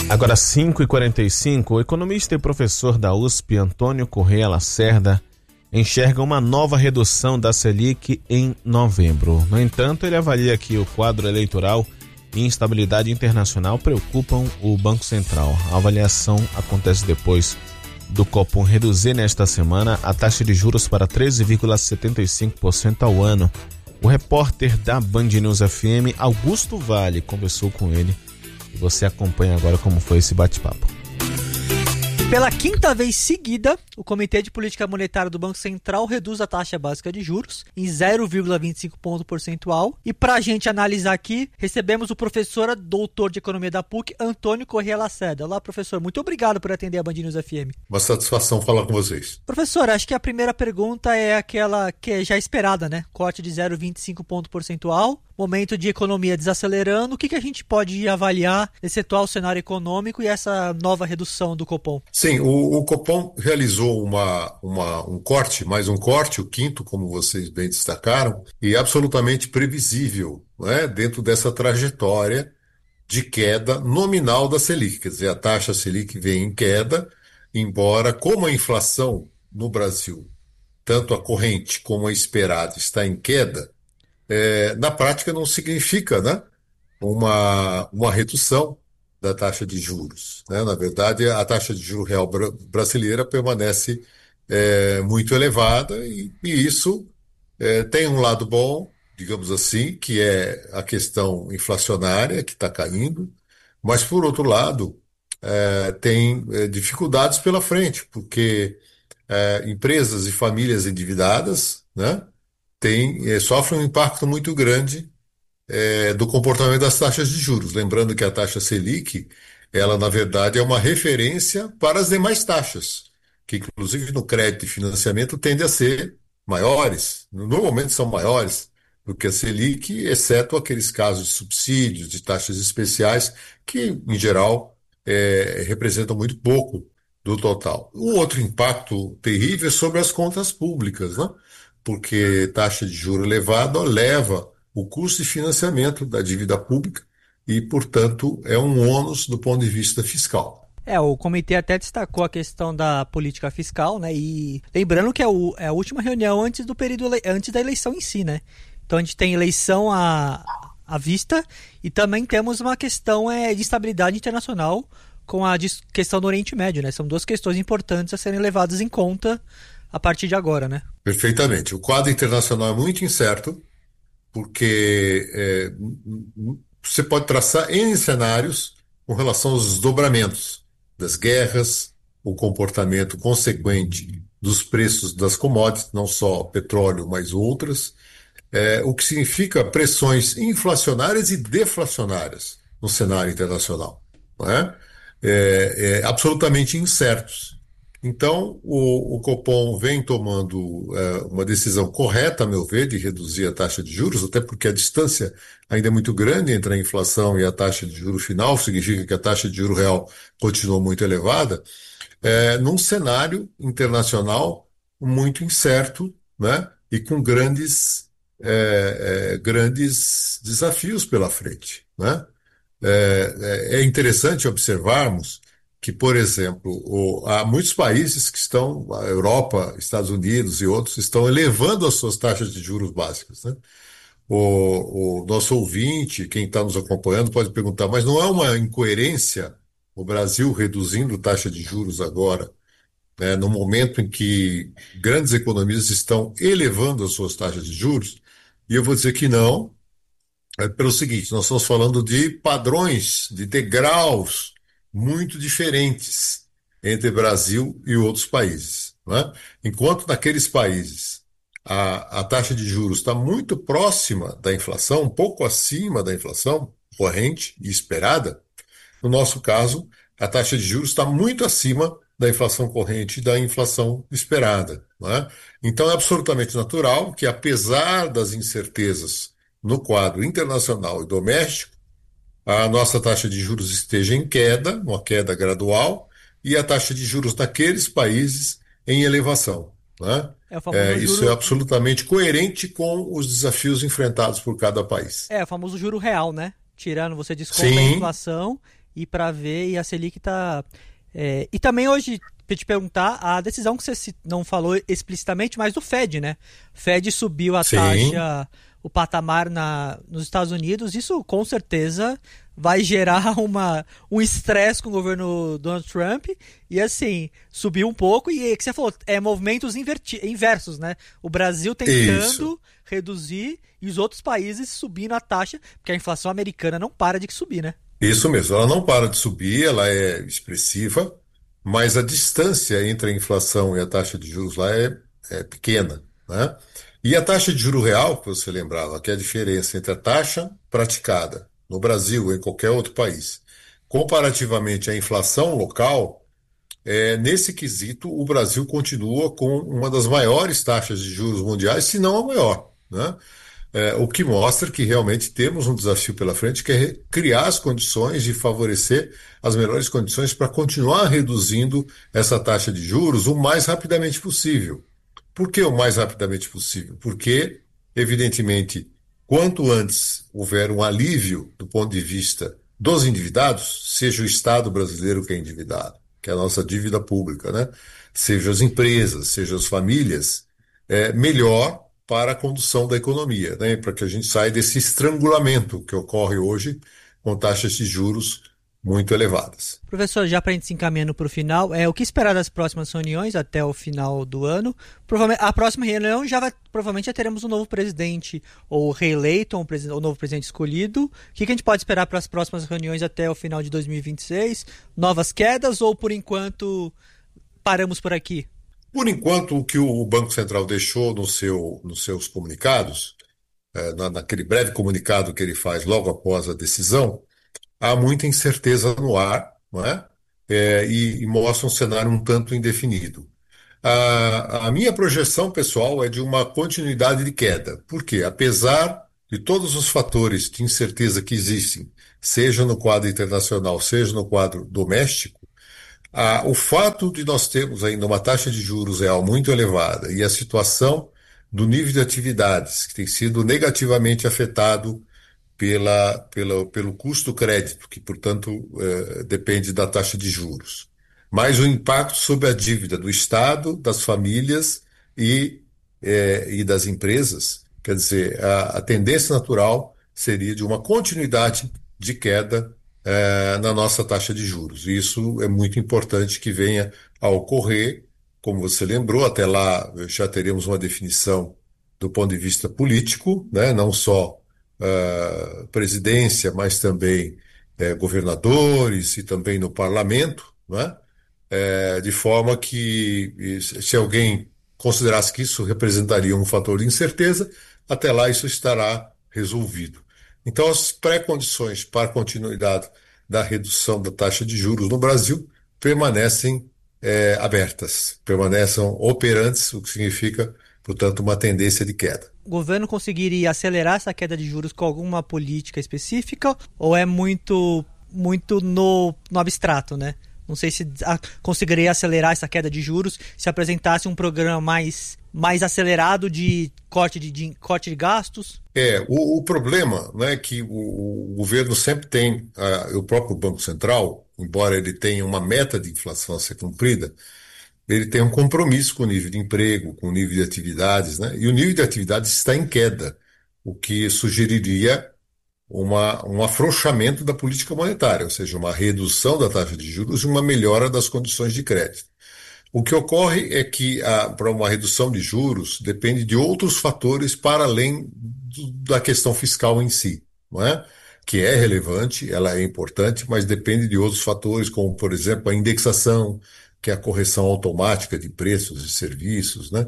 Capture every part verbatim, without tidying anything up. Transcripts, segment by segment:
Agora cinco e quarenta e cinco, o economista e professor da U S P, Antônio Corrêa Lacerda, enxerga uma nova redução da Selic em novembro. No entanto, ele avalia que o quadro eleitoral e instabilidade internacional preocupam o Banco Central. A avaliação acontece depois do Copom reduzir nesta semana a taxa de juros para treze vírgula setenta e cinco por cento ao ano. O repórter da Band News F M, Augusto Vale, conversou com ele. E você acompanha agora como foi esse bate-papo. Pela quinta vez seguida, o Comitê de Política Monetária do Banco Central reduz a taxa básica de juros em zero vírgula vinte e cinco ponto percentual. E para a gente analisar aqui, recebemos o professor doutor de Economia da P U C, Antônio Corrêa Lacerda. Olá, professor. Muito obrigado por atender a Band News F M. Uma satisfação falar com vocês. Professor, acho que a primeira pergunta é aquela que é já esperada, né? Corte de zero vírgula vinte e cinco ponto percentual. Momento de economia desacelerando, o que, que a gente pode avaliar nesse atual cenário econômico e essa nova redução do Copom? Sim, o, o Copom realizou uma, uma, um corte, mais um corte, o quinto, como vocês bem destacaram, e absolutamente previsível, né, dentro dessa trajetória de queda nominal da Selic. Quer dizer, a taxa Selic vem em queda, embora como a inflação no Brasil, tanto a corrente como a esperada, está em queda, É, na prática não significa, né, uma, uma redução da taxa de juros, né? Na verdade, a taxa de juros real bra- brasileira permanece é, muito elevada e, e isso é, tem um lado bom, digamos assim, que é a questão inflacionária que está caindo, mas por outro lado é, tem é, dificuldades pela frente, porque é, empresas e famílias endividadas, né, tem, eh, sofre um impacto muito grande eh, do comportamento das taxas de juros. Lembrando que a taxa Selic, ela na verdade é uma referência para as demais taxas, que inclusive no crédito e financiamento tendem a ser maiores, normalmente são maiores do que a Selic, exceto aqueles casos de subsídios, de taxas especiais, que em geral eh, representam muito pouco do total. O outro impacto terrível é sobre as contas públicas, né? Porque taxa de juros elevada leva o custo de financiamento da dívida pública e, portanto, é um ônus do ponto de vista fiscal. É, o comitê até destacou a questão da política fiscal, né? E lembrando que é, o, é a última reunião antes do período antes da eleição em si, né? Então a gente tem eleição à, à vista e também temos uma questão é, de estabilidade internacional com a dis- questão do Oriente Médio, né? São duas questões importantes a serem levadas em conta a partir de agora, né? Perfeitamente. O quadro internacional é muito incerto, porque é, você pode traçar N cenários com relação aos desdobramentos das guerras, o comportamento consequente dos preços das commodities, não só petróleo, mas outras, é, o que significa pressões inflacionárias e deflacionárias no cenário internacional, não é? É, é, absolutamente incertos. Então, o, o Copom vem tomando é, uma decisão correta, a meu ver, de reduzir a taxa de juros, até porque a distância ainda é muito grande entre a inflação e a taxa de juros final, significa que a taxa de juros real continua muito elevada, é, num cenário internacional muito incerto, né, e com grandes, é, é, grandes desafios pela frente, né? É, é interessante observarmos que, por exemplo, o, há muitos países que estão, a Europa, Estados Unidos e outros, estão elevando as suas taxas de juros básicas, né? O, o nosso ouvinte, quem está nos acompanhando, pode perguntar, mas não é uma incoerência o Brasil reduzindo taxa de juros agora, né, no momento em que grandes economias estão elevando as suas taxas de juros? E eu vou dizer que não, é pelo seguinte, nós estamos falando de padrões, de degraus muito diferentes entre Brasil e outros países, né? Enquanto naqueles países a, a taxa de juros está muito próxima da inflação, um pouco acima da inflação corrente e esperada, no nosso caso, a taxa de juros está muito acima da inflação corrente e da inflação esperada, né? Então é absolutamente natural que, apesar das incertezas no quadro internacional e doméstico, a nossa taxa de juros esteja em queda, uma queda gradual, e a taxa de juros daqueles países em elevação, né? É o famoso É, isso juro... é absolutamente coerente com os desafios enfrentados por cada país. É, o famoso juro real, né? Tirando, você desconta Sim. a inflação e para ver, e a Selic está... É, e também hoje, para te perguntar, a decisão que você não falou explicitamente, mas do Fed, né? O Fed subiu a Sim. taxa, o patamar na, nos Estados Unidos, isso com certeza vai gerar uma, um estresse com o governo Donald Trump, e assim, subiu um pouco, e é que você falou, é movimentos inverti- inversos, né? O Brasil tentando Isso. reduzir e os outros países subindo a taxa, porque a inflação americana não para de subir, né? Isso mesmo, ela não para de subir, ela é expressiva, mas a distância entre a inflação e a taxa de juros lá é, é pequena, né? E a taxa de juro real, que você lembrava, que é a diferença entre a taxa praticada no Brasil ou em qualquer outro país, comparativamente à inflação local, é, nesse quesito o Brasil continua com uma das maiores taxas de juros mundiais, se não a maior, né? É, o que mostra que realmente temos um desafio pela frente, que é criar as condições de favorecer as melhores condições para continuar reduzindo essa taxa de juros o mais rapidamente possível. Por que o mais rapidamente possível? Porque, evidentemente, quanto antes houver um alívio do ponto de vista dos endividados, seja o Estado brasileiro que é endividado, que é a nossa dívida pública, né? Seja as empresas, seja as famílias, é melhor para a condução da economia, né? Para que a gente saia desse estrangulamento que ocorre hoje com taxas de juros muito elevadas. Professor, já para a gente se encaminhando para o final, é, o que esperar das próximas reuniões até o final do ano? Provavelmente, a próxima reunião já vai, provavelmente já teremos um novo presidente ou reeleito, ou um, presi- ou um novo presidente escolhido. O que, que a gente pode esperar para as próximas reuniões até o final de dois mil e vinte e seis? Novas quedas ou, por enquanto, paramos por aqui? Por enquanto, o que o Banco Central deixou no seu, nos seus comunicados, eh, na, naquele breve comunicado que ele faz logo após a decisão, há muita incerteza no ar, não é? Eh, e, e mostra um cenário um tanto indefinido. A, a minha projeção, pessoal, é de uma continuidade de queda. Por quê? Apesar de todos os fatores de incerteza que existem, seja no quadro internacional, seja no quadro doméstico, ah, o fato de nós termos ainda uma taxa de juros real muito elevada e a situação do nível de atividades que tem sido negativamente afetado pela, pela, pelo custo do crédito, que, portanto, eh, depende da taxa de juros, mas o impacto sobre a dívida do Estado, das famílias e, eh, e das empresas, quer dizer, a, a tendência natural seria de uma continuidade de queda eh, na nossa taxa de juros. E isso é muito importante que venha a ocorrer. Como você lembrou, até lá já teremos uma definição do ponto de vista político, né? Não só uh, presidência, mas também eh, governadores e também no parlamento, né? Eh, de forma que, e se alguém considerasse que isso representaria um fator de incerteza, até lá isso estará resolvido. Então, as pré-condições para a continuidade da redução da taxa de juros no Brasil permanecem eh, abertas, permanecem operantes, o que significa, portanto, uma tendência de queda. O governo conseguiria acelerar essa queda de juros com alguma política específica ou é muito, muito no, no abstrato, né? Não sei se a, conseguiria acelerar essa queda de juros se apresentasse um programa mais, mais acelerado de corte de, de, corte de gastos. É, o, o problema, né, é que o, o governo sempre tem, uh, o próprio Banco Central, embora ele tenha uma meta de inflação a ser cumprida, ele tem um compromisso com o nível de emprego, com o nível de atividades, né? E o nível de atividades está em queda, o que sugeriria uma, um afrouxamento da política monetária, ou seja, uma redução da taxa de juros e uma melhora das condições de crédito. O que ocorre é que para uma redução de juros depende de outros fatores para além do, da questão fiscal em si, não é? Que é relevante, ela é importante, mas depende de outros fatores, como, por exemplo, a indexação, que é a correção automática de preços e serviços, né?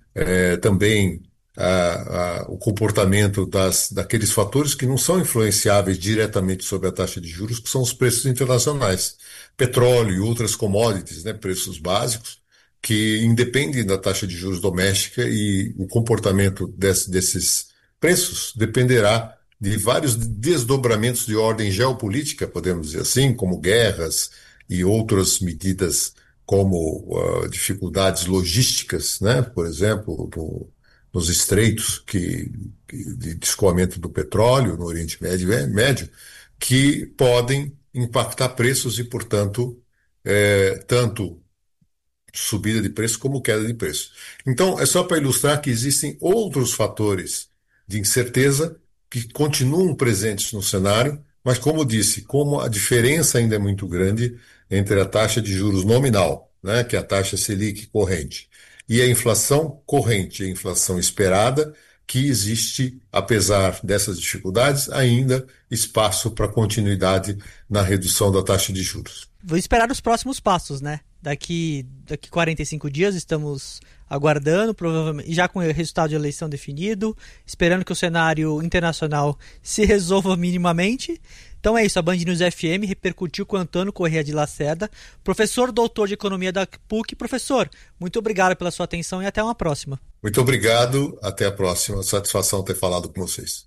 É, também a, a, o comportamento das, daqueles fatores que não são influenciáveis diretamente sobre a taxa de juros, que são os preços internacionais. Petróleo e outras commodities, né, preços básicos, que independem da taxa de juros doméstica e o comportamento desse, desses preços dependerá de vários desdobramentos de ordem geopolítica, podemos dizer assim, como guerras e outras medidas como uh, dificuldades logísticas, né? Por exemplo, no, nos estreitos que, que, de escoamento do petróleo no Oriente Médio, Médio, que podem impactar preços e, portanto, é, tanto subida de preço como queda de preço. Então, é só para ilustrar que existem outros fatores de incerteza que continuam presentes no cenário, mas, como disse, como a diferença ainda é muito grande entre a taxa de juros nominal, né, que é a taxa Selic corrente, e a inflação corrente, a inflação esperada, que existe, apesar dessas dificuldades, ainda espaço para continuidade na redução da taxa de juros. Vou esperar os próximos passos, né? Daqui, daqui quarenta e cinco dias estamos aguardando, provavelmente já com o resultado de eleição definido, esperando que o cenário internacional se resolva minimamente. Então é isso, a Band News F M repercutiu com o Antônio Corrêa de Lacerda, professor doutor de Economia da P U C. Professor, muito obrigado pela sua atenção e até uma próxima. Muito obrigado, até a próxima. Satisfação ter falado com vocês.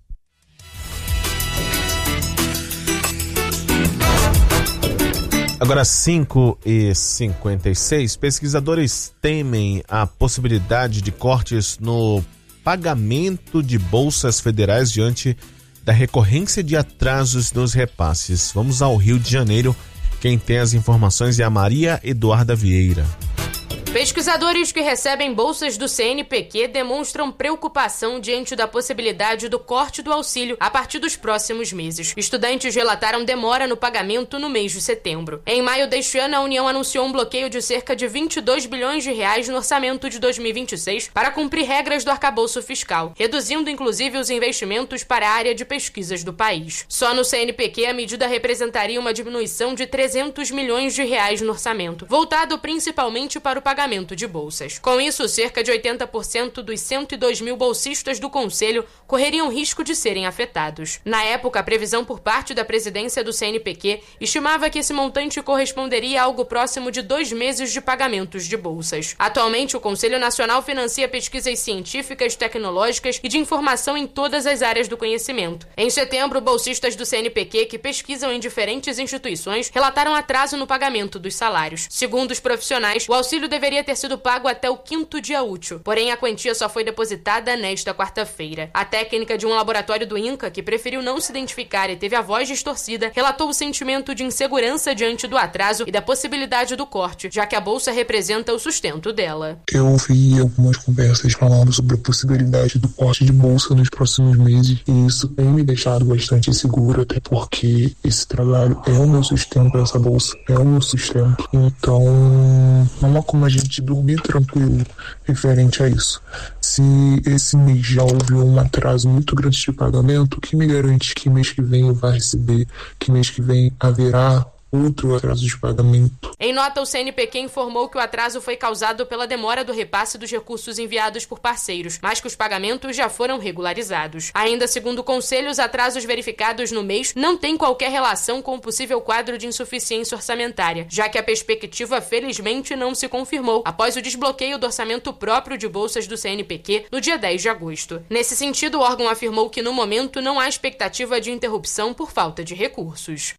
Agora cinco e cinquenta e seis, pesquisadores temem a possibilidade de cortes no pagamento de bolsas federais diante da recorrência de atrasos nos repasses. Vamos ao Rio de Janeiro. Quem tem as informações é a Maria Eduarda Vieira. Pesquisadores que recebem bolsas do C N P Q demonstram preocupação diante da possibilidade do corte do auxílio a partir dos próximos meses. Estudantes relataram demora no pagamento no mês de setembro. Em maio deste ano, a União anunciou um bloqueio de cerca de vinte e dois bilhões de reais no orçamento de dois mil e vinte e seis para cumprir regras do arcabouço fiscal, reduzindo inclusive os investimentos para a área de pesquisas do país. Só no C N P Q, a medida representaria uma diminuição de trezentos milhões de reais no orçamento, voltado principalmente para o pagamento de bolsas. Com isso, cerca de oitenta por cento dos cento e dois mil bolsistas do Conselho correriam risco de serem afetados. Na época, a previsão por parte da presidência do C N P Q estimava que esse montante corresponderia a algo próximo de dois meses de pagamentos de bolsas. Atualmente, o Conselho Nacional financia pesquisas científicas, tecnológicas e de informação em todas as áreas do conhecimento. Em setembro, bolsistas do C N P Q que pesquisam em diferentes instituições relataram atraso no pagamento dos salários. Segundo os profissionais, o auxílio deveria ter sido pago até o quinto dia útil, porém a quantia só foi depositada nesta quarta-feira. A técnica de um laboratório do INCA, que preferiu não se identificar e teve a voz distorcida, relatou o sentimento de insegurança diante do atraso e da possibilidade do corte, já que a bolsa representa o sustento dela. Eu ouvi algumas conversas falando sobre a possibilidade do corte de bolsa nos próximos meses e isso tem me deixado bastante inseguro, até porque esse trabalho é o meu sustento, essa bolsa é o meu sustento. Então, não há como a gente de dormir tranquilo referente a isso. Se esse mês já houve um atraso muito grande de pagamento, que me garante que mês que vem eu vá receber, que mês que vem haverá outro atraso de pagamento. Em nota, o C N P Q informou que o atraso foi causado pela demora do repasse dos recursos enviados por parceiros, mas que os pagamentos já foram regularizados. Ainda segundo o Conselho, os atrasos verificados no mês não têm qualquer relação com o possível quadro de insuficiência orçamentária, já que a perspectiva felizmente não se confirmou após o desbloqueio do orçamento próprio de bolsas do C N P Q no dia dez de agosto. Nesse sentido, o órgão afirmou que no momento não há expectativa de interrupção por falta de recursos.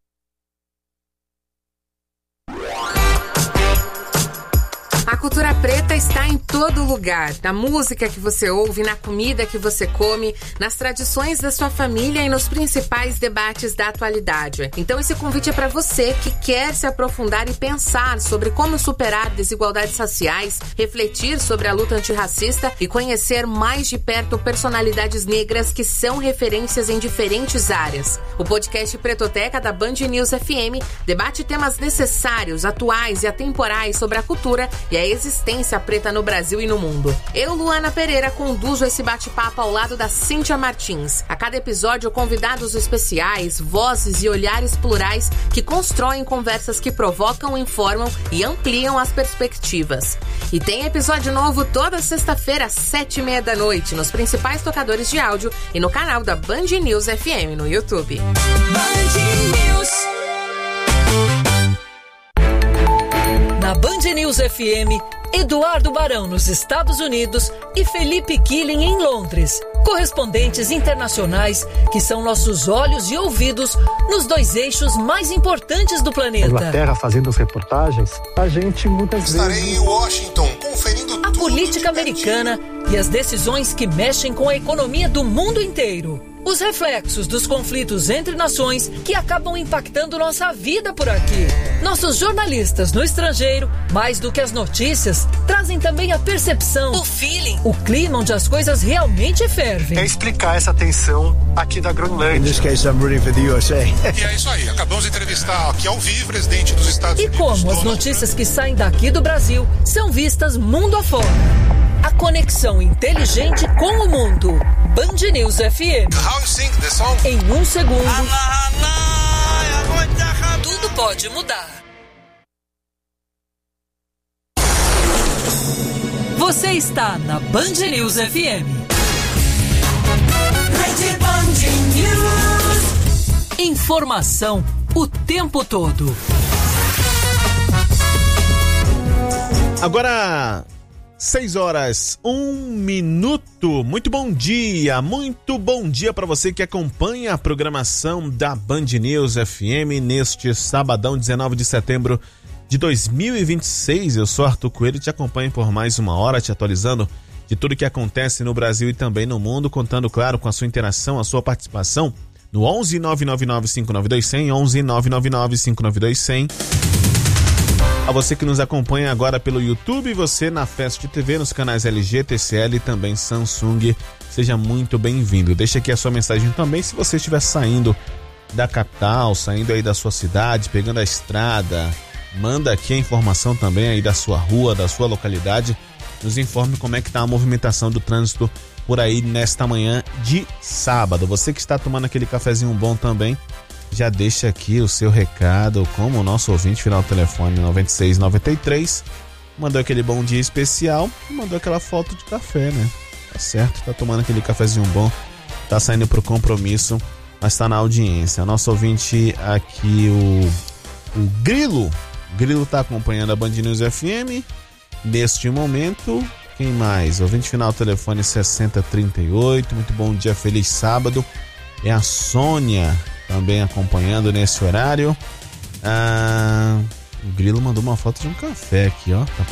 A cultura preta está em todo lugar, na música que você ouve, na comida que você come, nas tradições da sua família e nos principais debates da atualidade. Então esse convite é para você que quer se aprofundar e pensar sobre como superar desigualdades raciais, refletir sobre a luta antirracista e conhecer mais de perto personalidades negras que são referências em diferentes áreas. O podcast Pretoteca da Band News F M debate temas necessários, atuais e atemporais sobre a cultura e a existência preta no Brasil e no mundo. Eu, Luana Pereira, conduzo esse bate-papo ao lado da Cíntia Martins. A cada episódio, convidados especiais, vozes e olhares plurais que constroem conversas que provocam, informam e ampliam as perspectivas. E tem episódio novo toda sexta-feira às sete e meia da noite nos principais tocadores de áudio e no canal da Band News F M no YouTube. Band News. Na Band News F M, Eduardo Barão nos Estados Unidos e Felipe Killing em Londres. Correspondentes internacionais que são nossos olhos e ouvidos nos dois eixos mais importantes do planeta. Inglaterra fazendo as reportagens, a gente muitas Estarei vezes... Estarei em Washington conferindo a política americana e as decisões que mexem com a economia do mundo inteiro. os reflexos dos conflitos entre nações que acabam impactando nossa vida por aqui. Nossos jornalistas no estrangeiro, mais do que as notícias, trazem também a percepção, o feeling, o clima onde as coisas realmente fervem. É explicar essa tensão aqui da Groenlândia. In this case, I'm rooting for the U S A. E é isso aí, acabamos de entrevistar aqui ao vivo o presidente dos Estados E Unidos. como as notícias que saem daqui do Brasil são vistas mundo afora. A conexão inteligente com o mundo. Band News F M. How you sing the song? Em um segundo, tudo pode mudar. Você está na Band News F M. Rede Band News. Informação o tempo todo. Agora, seis horas, um minuto. Muito bom dia, muito bom dia para você que acompanha a programação da Band News F M neste sabadão, dezenove de setembro de dois mil e vinte e seis. Eu sou Arthur Coelho e te acompanho por mais uma hora, te atualizando de tudo que acontece no Brasil e também no mundo, contando, claro, com a sua interação, a sua participação no onze nove nove nove cinco nove dois zero zero, onze nove nove nove cinco nove dois zero zero. A você que nos acompanha agora pelo YouTube, você na Fast T V, nos canais L G, T C L e também Samsung, seja muito bem-vindo. Deixa aqui a sua mensagem também se você estiver saindo da capital, saindo aí da sua cidade, pegando a estrada, manda aqui a informação também aí da sua rua, da sua localidade, nos informe como é que está a movimentação do trânsito por aí nesta manhã de sábado. Você que está tomando aquele cafezinho bom também, já deixa aqui o seu recado, como o nosso ouvinte final do telefone noventa e seis noventa e três mandou aquele bom dia especial, mandou aquela foto de café, né? Tá certo, tá tomando aquele cafezinho bom, tá saindo pro compromisso, mas tá na audiência. Nosso ouvinte aqui, o, o Grilo, Grilo tá acompanhando a Band News F M neste momento. Quem mais? Ouvinte final do telefone sessenta trinta e oito, muito bom dia, feliz sábado. É a Sônia também acompanhando nesse horário. Ah, o Grilo mandou uma foto de um café aqui, ó. Tá